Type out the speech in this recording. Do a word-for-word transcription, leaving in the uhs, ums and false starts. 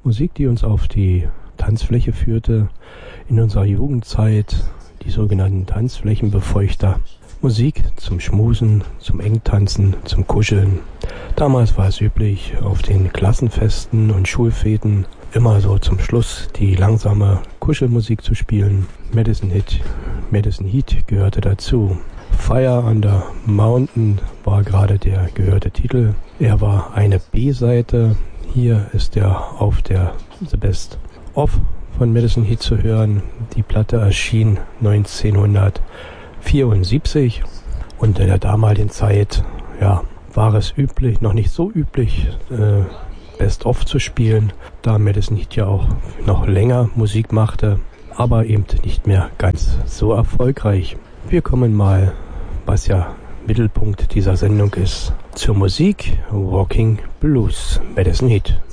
Musik, die uns auf die Tanzfläche führte in unserer Jugendzeit, die sogenannten Tanzflächenbefeuchter. Musik zum Schmusen, zum Engtanzen, zum Kuscheln. Damals war es üblich, auf den Klassenfesten und Schulfeten immer so zum Schluss die langsame Kuschelmusik zu spielen. Madison Heat, Madison Heat gehörte dazu. Fire on the Mountain war gerade der gehörte Titel. Er war eine B-Seite. Hier ist er auf der The Best Of von Madison Heat zu hören. Die Platte erschien neunzehnhundertvierundsiebzig und in der damaligen Zeit, ja, war es üblich, noch nicht so üblich, äh, Best Of zu spielen, da Madison Heat ja auch noch länger Musik machte, aber eben nicht mehr ganz so erfolgreich. Wir kommen mal, was ja Mittelpunkt dieser Sendung ist, zur Musik Walking Blues, Madison Heat.